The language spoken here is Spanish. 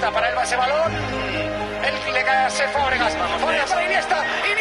Iniesta para el ese balón. El le cae a Fábregas. Fábregas para Iniesta.